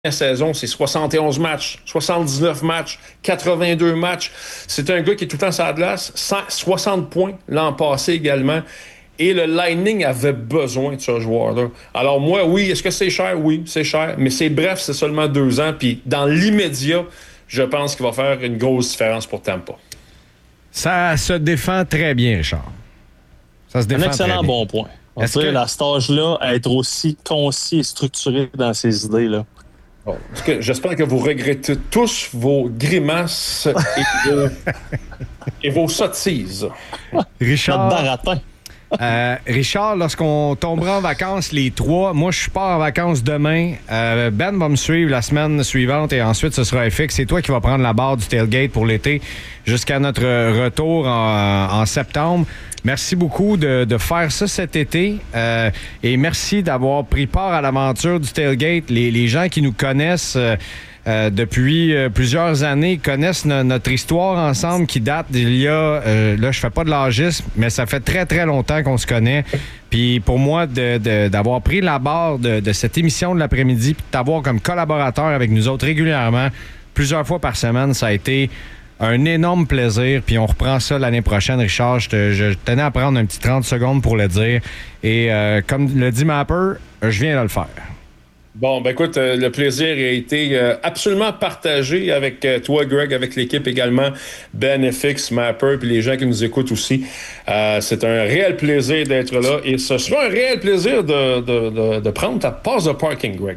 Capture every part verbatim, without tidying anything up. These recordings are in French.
La saison, c'est soixante et onze matchs, soixante-dix-neuf matchs, quatre-vingt-deux matchs. C'est un gars qui est tout le temps sur la glace, cent soixante points l'an passé également. Et le Lightning avait besoin de ce joueur-là. Alors moi, oui, est-ce que c'est cher? Oui, c'est cher. Mais c'est bref, c'est seulement deux ans. Puis dans l'immédiat, je pense qu'il va faire une grosse différence pour Tampa. Ça se défend très bien, Richard. Ça se défend un excellent très bien. bon point. On Est-ce dirait que... à cet âge-là, à être aussi concis et structuré dans ses idées-là. Bon, que, j'espère que vous regrettez tous vos grimaces et vos, et vos sottises. Richard, Notre baratin. euh, Richard, lorsqu'on tombera en vacances les trois, moi je pars en vacances demain. Euh, Ben va me suivre la semaine suivante et ensuite ce sera F X. C'est toi qui vas prendre la barre du tailgate pour l'été jusqu'à notre retour en, en septembre. Merci beaucoup de, de faire ça cet été euh, et merci d'avoir pris part à l'aventure du tailgate. Les, les gens qui nous connaissent euh, euh, depuis euh, plusieurs années connaissent no- notre histoire ensemble qui date d'il y a, euh, là je fais pas de l'âgisme, mais ça fait très très longtemps qu'on se connaît. Puis pour moi, de, de, d'avoir pris la barre de, de cette émission de l'après-midi puis de t'avoir comme collaborateur avec nous autres régulièrement, plusieurs fois par semaine, ça a été un énorme plaisir, puis on reprend ça l'année prochaine, Richard. Je, te, je tenais à prendre un petit trente secondes pour le dire. Et euh, comme le dit Mapper, je viens de le faire. Bon, ben écoute, euh, le plaisir a été euh, absolument partagé avec euh, toi, Greg, avec l'équipe également, Ben, F X, Mapper, puis les gens qui nous écoutent aussi. Euh, c'est un réel plaisir d'être là et ce sera un réel plaisir de, de, de, de prendre ta passe de parking, Greg.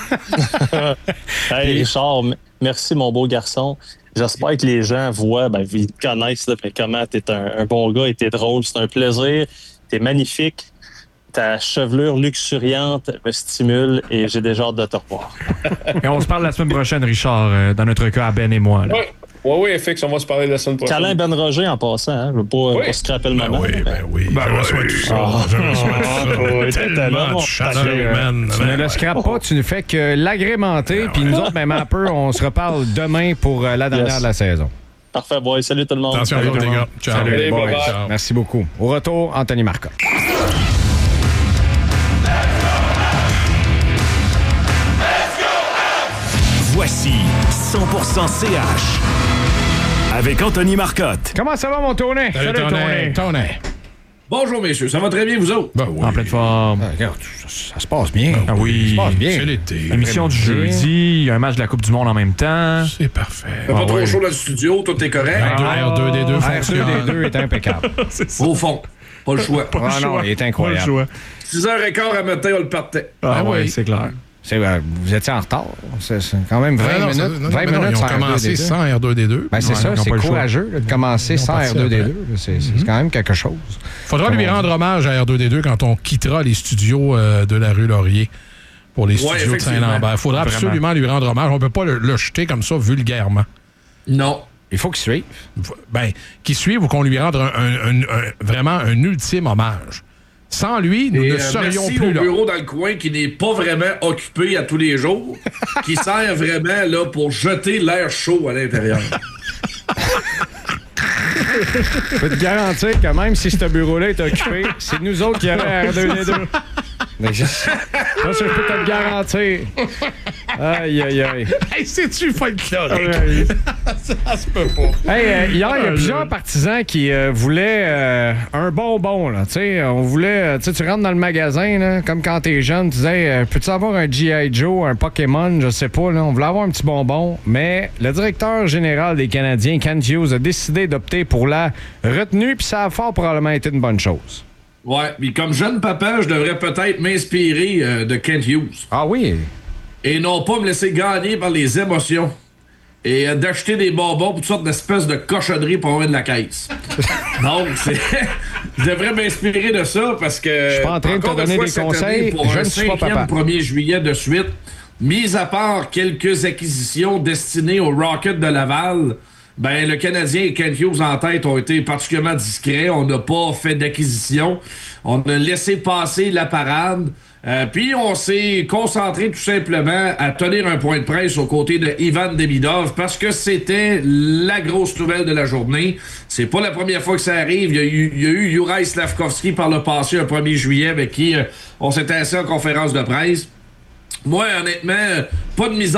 Hey, Richard, m- merci, mon beau garçon. J'espère que les gens voient, ben, ils te connaissent, là, ben, comment t'es un, un bon gars et t'es drôle. C'est un plaisir. T'es magnifique. Ta chevelure luxuriante me stimule et j'ai déjà hâte de te revoir. Et on se parle la semaine prochaine, Richard, euh, dans notre cas, à Ben et moi. Là. Oui, oui, oui, F X, on va se parler la semaine prochaine. Câlin Ben Roger en passant, hein? Je veux pas, Oui. pas scraper le Ben moment. oui, ben oui. Ben je oui. reçois tout ça. Ah. Je reçois tout ça. oui, Tellement bon, de chaleur, euh, man. Tu ne le scrapes pas, tu ne fais que l'agrémenter. Puis nous autres, ben Mapper, on se reparle demain pour euh, la dernière Yes. de la saison. Parfait, boy. Salut tout le monde. Attention à Salut vous, tout le les monde. gars. Ciao. Salut les Bye boys. bye. Ciao. Merci beaucoup. Au retour, Anthony Marcotte. Voici cent pour cent C H avec Anthony Marcotte. Comment ça va, mon Tony? Salut, Tony. Tony. Bonjour, messieurs. Ça va très bien, vous autres? Ben oui. En pleine forme. Ah, regarde, ça, ça se passe bien. Ah oui. Ça se passe bien. C'est l'été. Émission du jeudi, il y a un match de la Coupe du Monde en même temps. C'est parfait. Fait pas Ah, trop ouais. chaud dans le studio, tout est correct. R deux D deux R deux fonctionne. D deux est impeccable. Au fond, pas le choix. Ah non, il est incroyable. six heures quinze à matin, on le partait. Ah, Ah ouais, oui. c'est clair. C'est, euh, vous étiez en retard. C'est, c'est quand même vingt Ah non, ça- minutes. non, vingt mais non, minutes ils ont sans R deux D deux. commencé sans R deux D deux. Ben, c'est Ouais, ça, ils ont c'est pas le choix. courageux là, de commencer Ils ont sans parti R deux D deux. après. là. C'est, c'est quand même quelque chose. Faudra Comme lui on rendre dit. hommage à R deux D deux quand on quittera les studios euh, de la rue Laurier pour les Ouais, studios de effectivement. Saint-Lambert. Faudra Vraiment. absolument lui rendre hommage. On peut pas le, le jeter comme ça vulgairement. Non. Il faut qu'il suive. Ben, qu'il suive ou qu'on lui rende un- un- un- un- vraiment un ultime hommage. Sans lui, nous Et, ne euh, serions merci plus au là. bureau dans le coin qui n'est pas vraiment occupé à tous les jours, qui sert vraiment là, pour jeter l'air chaud à l'intérieur. Je peux te garantir que même si ce bureau-là est occupé, c'est nous autres qui avons R deux D deux. Mais je- Ça, je peux te le garantir. Aïe, aïe, aïe. Hey, c'est-tu folklorique? Ouais. Ça se peut pas. Hey, euh, hier, il y a plusieurs partisans qui euh, voulaient euh, un bonbon. Là, tu sais, on voulait, euh, tu sais, tu rentres dans le magasin, là, comme quand t'es jeune, tu disais, euh, peux-tu avoir un G I. Joe, un Pokémon, je sais pas. Là, on voulait avoir un petit bonbon. Mais le directeur général des Canadiens, Kent Hughes, a décidé d'opter pour la retenue, puis ça a fort probablement été une bonne chose. Ouais, mais comme jeune papa, je devrais peut-être m'inspirer euh, de Kent Hughes. Ah oui? Et non pas me laisser gagner par les émotions. Et euh, d'acheter des bonbons pour toutes sortes d'espèces de cochonneries pour avoir de la caisse. Donc, c'est... je devrais m'inspirer de ça parce que... Je suis pas en train de te encore une donner fois, des cette conseils, année, pour je un ne suis pas cinquième papa. premier juillet de suite, mis à part quelques acquisitions destinées au Rocket de Laval, ben le Canadien et Kent Hughes en tête ont été particulièrement discrets. On n'a pas fait d'acquisition. On a laissé passer la parade. Euh, puis on s'est concentré tout simplement à tenir un point de presse aux côtés de Ivan Demidov parce que c'était la grosse nouvelle de la journée. C'est pas la première fois que ça arrive. Il y a eu, il y a eu Juraj Slafkovský par le passé, un premier juillet, avec qui euh, on s'était assis en conférence de presse. moi, honnêtement, pas de misère